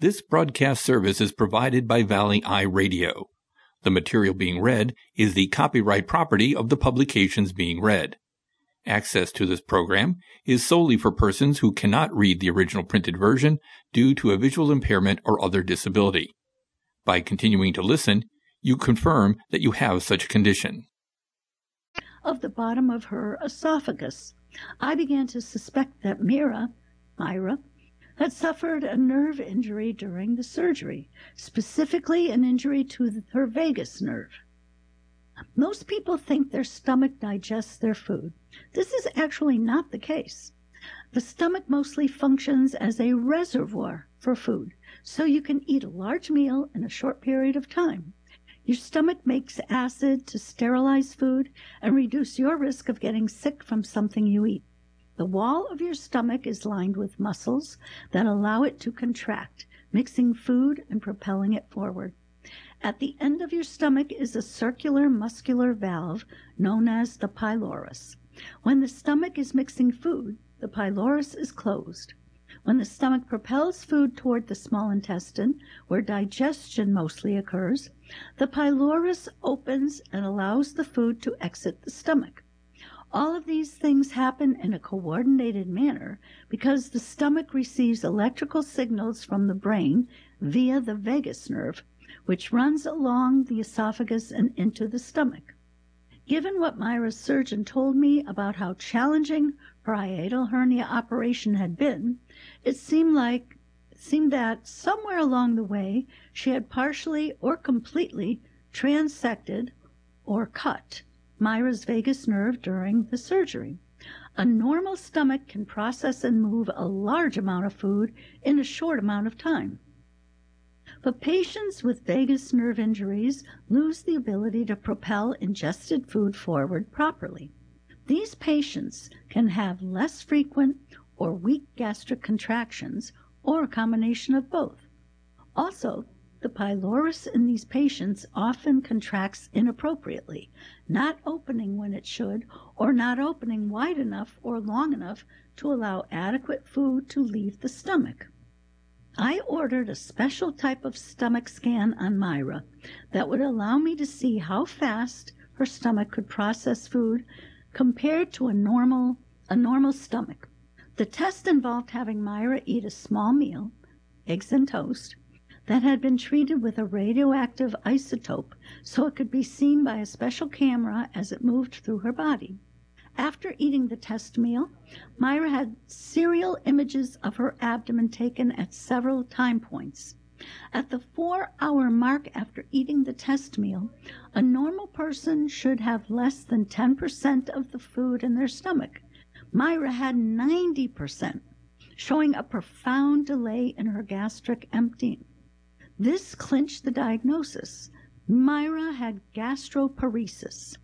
This broadcast service is provided by Valley Eye Radio. The material being read is the copyright property of the publications being read. Access to this program is solely for persons who cannot read the original printed version due to a visual impairment or other disability. By continuing to listen, you confirm that you have such a condition. Of the bottom of her esophagus, I began to suspect that Myra, had suffered a nerve injury during the surgery, specifically an injury to her vagus nerve. Most people think their stomach digests their food. This is actually not the case. The stomach mostly functions as a reservoir for food, so you can eat a large meal in a short period of time. Your stomach makes acid to sterilize food and reduce your risk of getting sick from something you eat. The wall of your stomach is lined with muscles that allow it to contract, mixing food and propelling it forward. At the end of your stomach is a circular muscular valve known as the pylorus. When the stomach is mixing food, the pylorus is closed. When the stomach propels food toward the small intestine, where digestion mostly occurs, the pylorus opens and allows the food to exit the stomach. All of these things happen in a coordinated manner because the stomach receives electrical signals from the brain via the vagus nerve, which runs along the esophagus and into the stomach. Given what Myra's surgeon told me about how challenging her hiatal hernia operation had been, it seemed that somewhere along the way she had partially or completely transected or cut Myra's vagus nerve during the surgery. A normal stomach can process and move a large amount of food in a short amount of time. But patients with vagus nerve injuries lose the ability to propel ingested food forward properly. These patients can have less frequent or weak gastric contractions or a combination of both. Also, the pylorus in these patients often contracts inappropriately, not opening when it should, or not opening wide enough or long enough to allow adequate food to leave the stomach. I ordered a special type of stomach scan on Myra that would allow me to see how fast her stomach could process food compared to a normal stomach. The test involved having Myra eat a small meal, eggs and toast, that had been treated with a radioactive isotope so it could be seen by a special camera as it moved through her body. After eating the test meal, Myra had serial images of her abdomen taken at several time points. At the 4-hour mark after eating the test meal, a normal person should have less than 10% of the food in their stomach. Myra had 90%, showing a profound delay in her gastric emptying. This clinched the diagnosis. Myra had gastroparesis.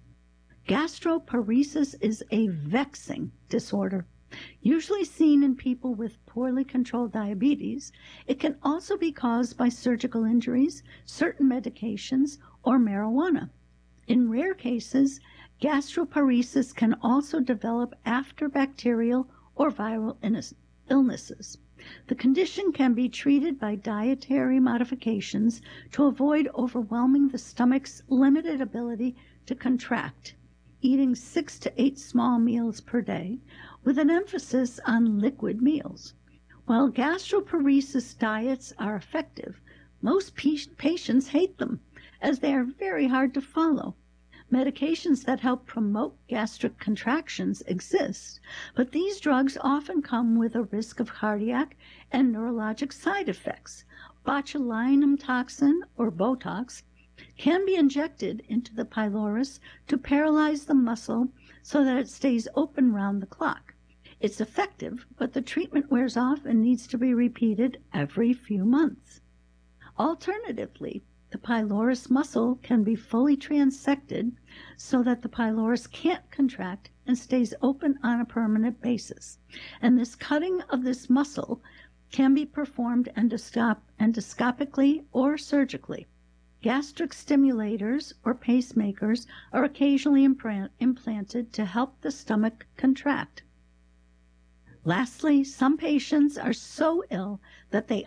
Gastroparesis is a vexing disorder, usually seen in people with poorly controlled diabetes. It can also be caused by surgical injuries, certain medications, or marijuana. In rare cases, gastroparesis can also develop after bacterial or viral illnesses. The condition can be treated by dietary modifications to avoid overwhelming the stomach's limited ability to contract, eating 6 to 8 small meals per day, with an emphasis on liquid meals. While gastroparesis diets are effective, most patients hate them, as they are very hard to follow. Medications that help promote gastric contractions exist, but these drugs often come with a risk of cardiac and neurologic side effects. Botulinum toxin, or Botox, can be injected into the pylorus to paralyze the muscle so that it stays open round the clock. It's effective, but the treatment wears off and needs to be repeated every few months. Alternatively, the pylorus muscle can be fully transected so that the pylorus can't contract and stays open on a permanent basis. And this cutting of this muscle can be performed endoscopically or surgically. Gastric stimulators or pacemakers are occasionally implanted to help the stomach contract. Lastly, some patients are so ill that they